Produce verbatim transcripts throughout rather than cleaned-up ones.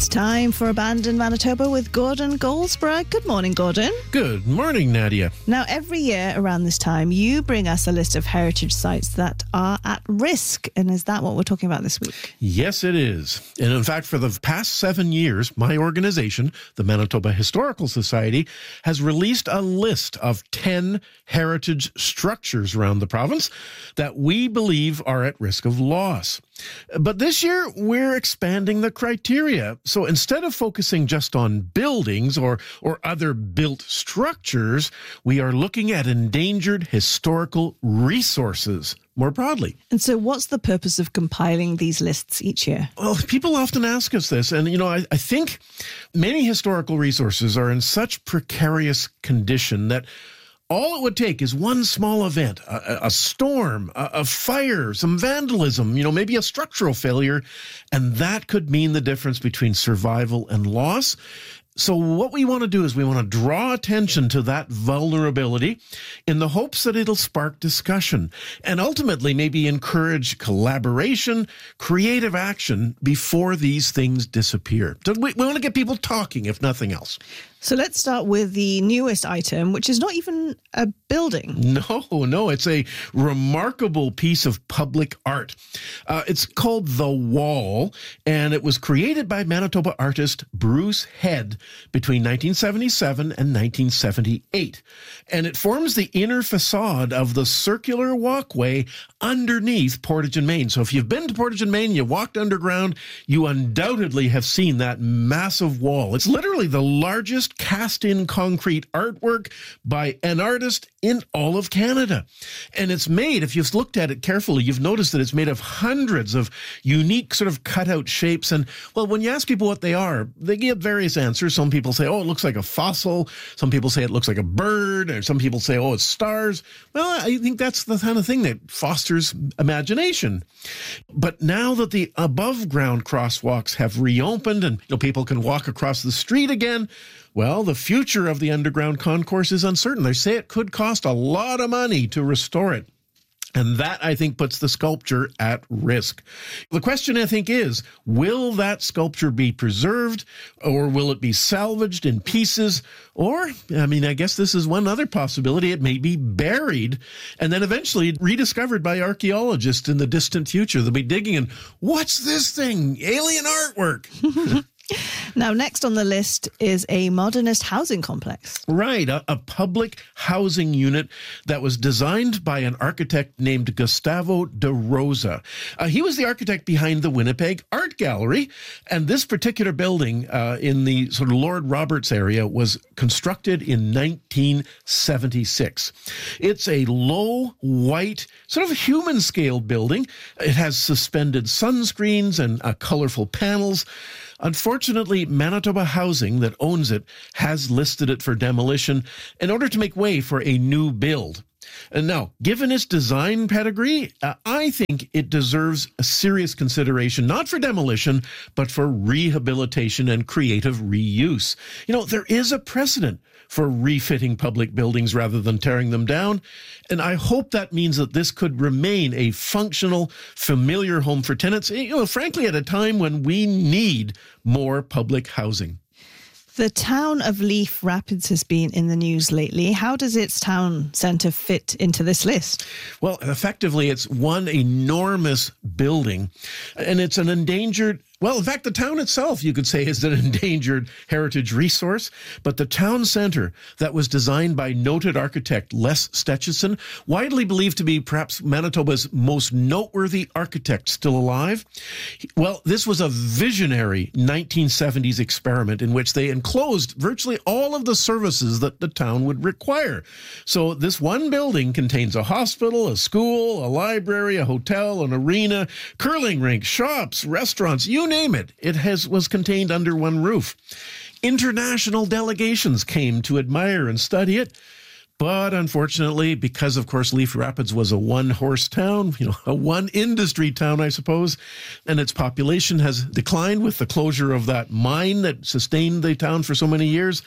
It's time for Abandoned Manitoba with Gordon Goldsborough. Good morning, Gordon. Good morning, Nadia. Now, every year around this time, you bring us a list of heritage sites that are at risk. And is that what we're talking about this week? Yes, it is. And in fact, for the past seven years, my organization, the Manitoba Historical Society, has released a list of ten heritage structures around the province that we believe are at risk of loss. But this year, we're expanding the criteria. So instead of focusing just on buildings or, or other built structures, we are looking at endangered historical resources more broadly. And so what's the purpose of compiling these lists each year? Well, people often ask us this, and, you know, I, I think many historical resources are in such precarious condition that all it would take is one small event, a, a storm, a, a fire, some vandalism, you know, maybe a structural failure, and that could mean the difference between survival and loss. So what we want to do is we want to draw attention to that vulnerability in the hopes that it'll spark discussion and ultimately maybe encourage collaboration, creative action before these things disappear. So we, we want to get people talking, if nothing else. So let's start with the newest item, which is not even a building. No, no, it's a remarkable piece of public art. Uh, it's called The Wall, and it was created by Manitoba artist Bruce Head between nineteen seventy-seven and nineteen seventy-eight. And it forms the inner facade of the circular walkway underneath Portage and Main. So if you've been to Portage and Main, you walked underground, you undoubtedly have seen that massive wall. It's literally the largest cast-in concrete artwork by an artist in all of Canada. And it's made, if you've looked at it carefully, you've noticed that it's made of hundreds of unique sort of cutout shapes. And, well, when you ask people what they are, they give various answers. Some people say, oh, it looks like a fossil. Some people say it looks like a bird. Or some people say, oh, it's stars. Well, I think that's the kind of thing that fosters imagination. But now that the above-ground crosswalks have reopened and, you know, people can walk across the street again, well, the future of the underground concourse is uncertain. They say it could cost a lot of money to restore it. And that, I think, puts the sculpture at risk. The question, I think, is, will that sculpture be preserved, or will it be salvaged in pieces? Or, I mean, I guess this is one other possibility. It may be buried and then eventually rediscovered by archaeologists in the distant future. They'll be digging and, what's this thing? Alien artwork. Now, next on the list is a modernist housing complex. Right, a, a public housing unit that was designed by an architect named Gustavo de Rosa. Uh, he was the architect behind the Winnipeg Art Gallery, and this particular building uh, in the sort of Lord Roberts area was constructed in nineteen seventy-six. It's a low, white, sort of human-scale building. It has suspended sunscreens and uh, colorful panels. Unfortunately, Manitoba Housing, that owns it, has listed it for demolition in order to make way for a new build. And now, given its design pedigree, uh, I think it deserves a serious consideration, not for demolition, but for rehabilitation and creative reuse. You know, there is a precedent for refitting public buildings rather than tearing them down, and I hope that means that this could remain a functional, familiar home for tenants, you know, frankly, at a time when we need more public housing. The town of Leaf Rapids has been in the news lately. How does its town centre fit into this list? Well, effectively, it's one enormous building, and it's an endangered, well, in fact, the town itself, you could say, is an endangered heritage resource, but the town centre that was designed by noted architect Les Stechison, widely believed to be perhaps Manitoba's most noteworthy architect still alive, well, this was a visionary nineteen seventies experiment in which they enclosed virtually all of the services that the town would require. So this one building contains a hospital, a school, a library, a hotel, an arena, curling rink, shops, restaurants, you name it. It has was contained under one roof. International delegations came to admire and study it. But unfortunately, because, of course, Leaf Rapids was a one-horse town, you know, a one-industry town, I suppose, and its population has declined with the closure of that mine that sustained the town for so many years,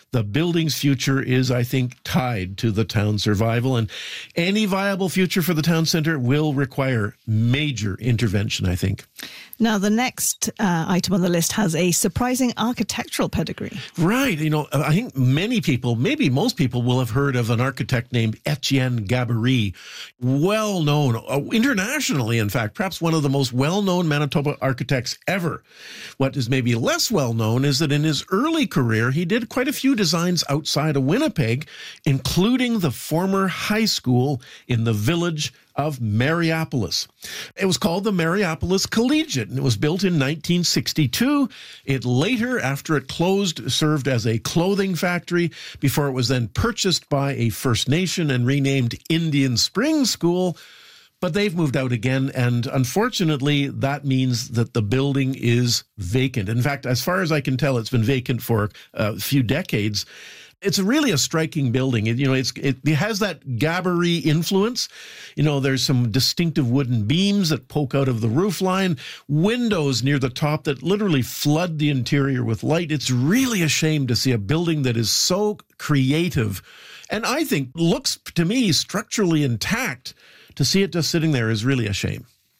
the building's future is, I think, tied to the town's survival. And any viable future for the town centre will require major intervention, I think. Now, the next uh, item on the list has a surprising architectural pedigree. Right. You know, I think many people, maybe most people, will have heard of an architect named Etienne Gabory, well known uh, internationally, in fact, perhaps one of the most well-known Manitoba architects ever. What is maybe less well-known is that in his early career, he did quite a few designs outside of Winnipeg, including the former high school in the village of Mariopolis. It was called the Mariopolis Collegiate, and it was built in nineteen sixty-two. It later, after it closed, served as a clothing factory before it was then purchased by a First Nation and renamed Indian Springs School. But they've moved out again, and unfortunately, that means that the building is vacant. In fact, as far as I can tell, it's been vacant for a few decades. It's really a striking building. It, you know, it's, it, it has that Gabory influence. You know, there's some distinctive wooden beams that poke out of the roof line, windows near the top that literally flood the interior with light. It's really a shame to see a building that is so creative and I think looks, to me, structurally intact. To see it just sitting there is really a shame.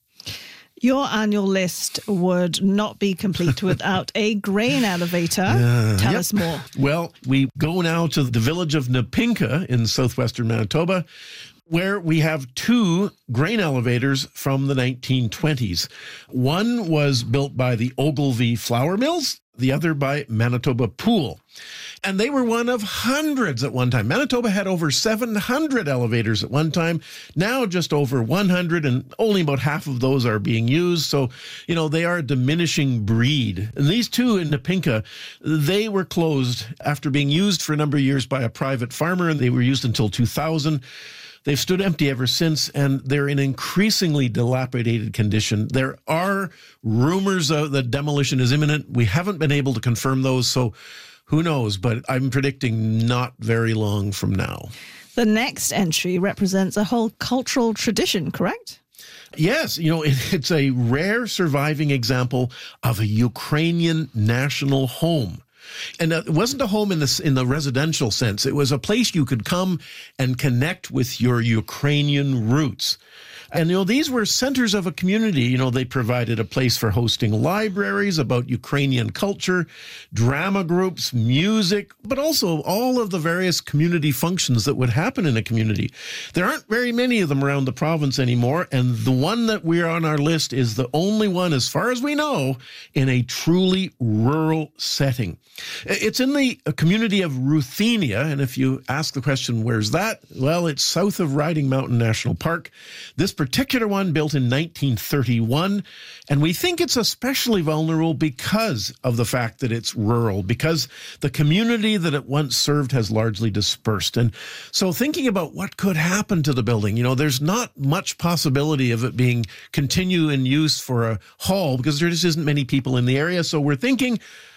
Your annual list would not be complete without a grain elevator. Uh, Tell yep. us more. Well, we go now to the village of Nepinka in southwestern Manitoba, where we have two grain elevators from the nineteen twenties. One was built by the Ogilvy Flour Mills, the other by Manitoba Pool. And they were one of hundreds at one time. Manitoba had over seven hundred elevators at one time, now just over one hundred, and only about half of those are being used. So, you know, they are a diminishing breed. And these two in Nepinka, they were closed after being used for a number of years by a private farmer, and they were used until two thousand. They've stood empty ever since, and they're in increasingly dilapidated condition. There are rumors that demolition is imminent. We haven't been able to confirm those, so who knows? But I'm predicting not very long from now. The next entry represents a whole cultural tradition, correct? Yes, you know, it, it's a rare surviving example of a Ukrainian national home. And it wasn't a home in the, in the residential sense. It was a place you could come and connect with your Ukrainian roots. And, you know, these were centers of a community. You know, they provided a place for hosting libraries about Ukrainian culture, drama groups, music, but also all of the various community functions that would happen in a community. There aren't very many of them around the province anymore, and the one that we're on our list is the only one, as far as we know, in a truly rural setting. It's in the community of Ruthenia, and if you ask the question, where's that? Well, it's south of Riding Mountain National Park. This particular one built in nineteen thirty-one, and we think it's especially vulnerable because of the fact that it's rural, because the community that it once served has largely dispersed. And so thinking about what could happen to the building, you know, there's not much possibility of it being continue in use for a hall because there just isn't many people in the area. So we're thinking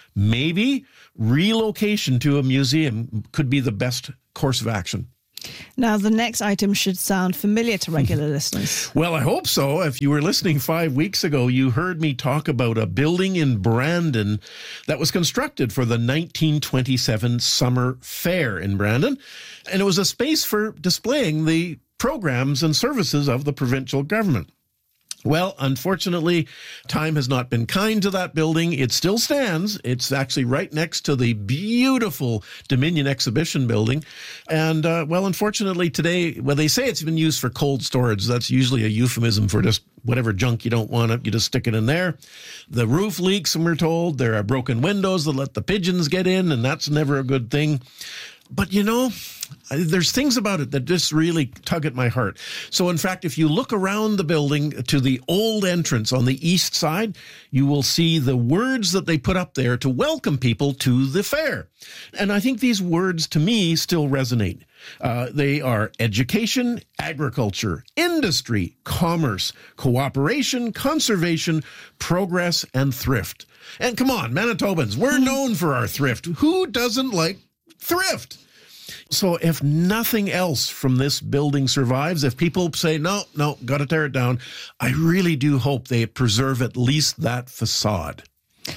maybe relocation to a museum could be the best course of action. Now, the next item should sound familiar to regular listeners. Well, I hope so. If you were listening five weeks ago, you heard me talk about a building in Brandon that was constructed for the nineteen twenty-seven Summer Fair in Brandon. And it was a space for displaying the programs and services of the provincial government. Well, unfortunately, time has not been kind to that building. It still stands. It's actually right next to the beautiful Dominion Exhibition building. And, uh, well, unfortunately today, well, they say it's been used for cold storage. That's usually a euphemism for just whatever junk you don't want, it, you just stick it in there. The roof leaks, and we're told. There are broken windows that let the pigeons get in, and that's never a good thing. But, you know, there's things about it that just really tug at my heart. So, in fact, if you look around the building to the old entrance on the east side, you will see the words that they put up there to welcome people to the fair. And I think these words, to me, still resonate. Uh, they are education, agriculture, industry, commerce, cooperation, conservation, progress, and thrift. And come on, Manitobans, we're known for our thrift. Who doesn't like thrift? So if nothing else from this building survives, if people say, no, no, got to tear it down, I really do hope they preserve at least that facade.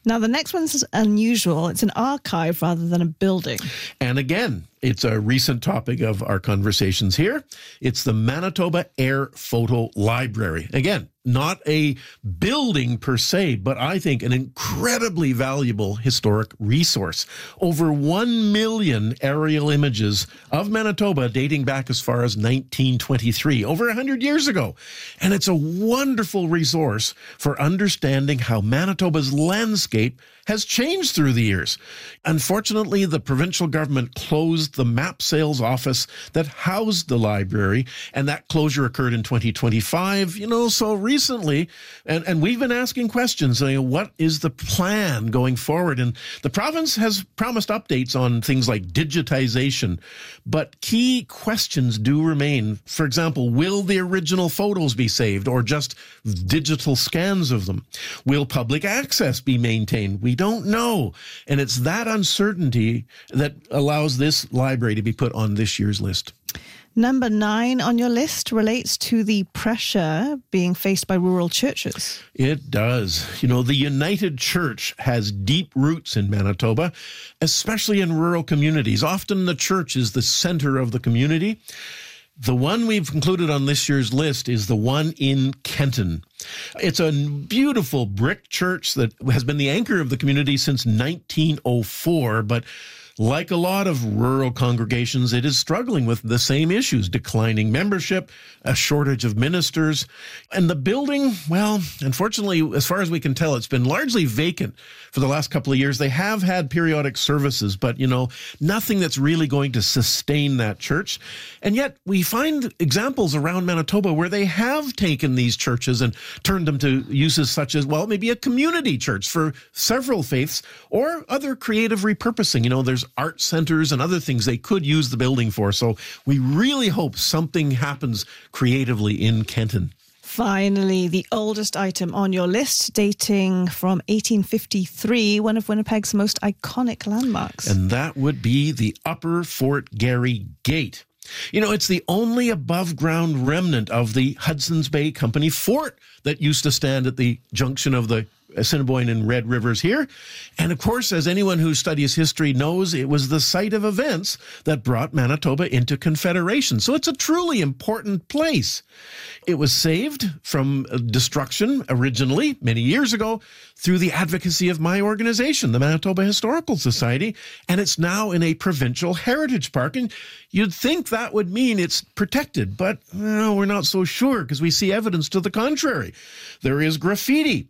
Now, the next one's unusual. It's an archive rather than a building. And again, it's a recent topic of our conversations here. It's the Manitoba Air Photo Library. Again, not a building per se, but I think an incredibly valuable historic resource. Over one million aerial images of Manitoba dating back as far as nineteen twenty-three, over one hundred years ago. And it's a wonderful resource for understanding how Manitoba's landscape has changed through the years. Unfortunately, the provincial government closed the map sales office that housed the library, and that closure occurred in twenty twenty-five, you know, so recently, and, and we've been asking questions, you know, what is the plan going forward? And the province has promised updates on things like digitization, but key questions do remain. For example, will the original photos be saved or just digital scans of them? Will public access be maintained? We don't know. And it's that uncertainty that allows this library to be put on this year's list. Number nine on your list relates to the pressure being faced by rural churches. It does. You know, the United Church has deep roots in Manitoba, especially in rural communities. Often the church is the center of the community. The one we've included on this year's list is the one in Kenton. It's a beautiful brick church that has been the anchor of the community since nineteen oh four, but like a lot of rural congregations, it is struggling with the same issues: declining membership, a shortage of ministers. And the building, well, unfortunately, as far as we can tell, it's been largely vacant for the last couple of years. They have had periodic services, but, you know, nothing that's really going to sustain that church. And yet we find examples around Manitoba where they have taken these churches and turned them to uses such as, well, maybe a community church for several faiths or other creative repurposing. You know, there's art centers and other things they could use the building for. So we really hope something happens creatively in Kenton. Finally, the oldest item on your list, dating from eighteen fifty-three, one of Winnipeg's most iconic landmarks. And that would be the Upper Fort Garry Gate. You know, it's the only above-ground remnant of the Hudson's Bay Company fort that used to stand at the junction of the Assiniboine and Red Rivers here. And of course, as anyone who studies history knows, it was the site of events that brought Manitoba into Confederation. So it's a truly important place. It was saved from destruction originally, many years ago, through the advocacy of my organization, the Manitoba Historical Society, and it's now in a provincial heritage park. And you'd think that would mean it's protected, but well, we're not so sure because we see evidence to the contrary. There is graffiti,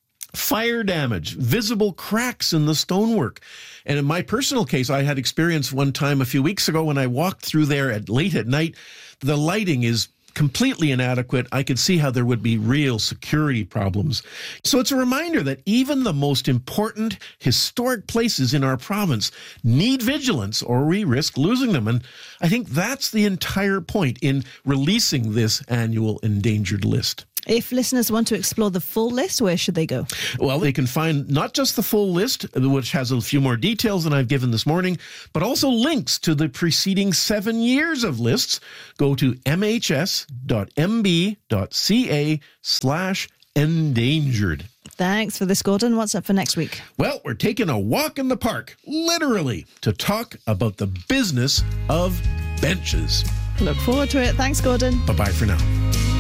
fire damage, visible cracks in the stonework. And in my personal case, I had experience one time a few weeks ago when I walked through there at late at night. The lighting is completely inadequate. I could see how there would be real security problems. So it's a reminder that even the most important historic places in our province need vigilance or we risk losing them. And I think that's the entire point in releasing this annual endangered list. If listeners want to explore the full list, where should they go? Well, they can find not just the full list, which has a few more details than I've given this morning, but also links to the preceding seven years of lists. Go to mhs.mb.ca slash endangered. Thanks for this, Gordon. What's up for next week? Well, we're taking a walk in the park, literally, to talk about the business of benches. Look forward to it. Thanks, Gordon. Bye-bye for now.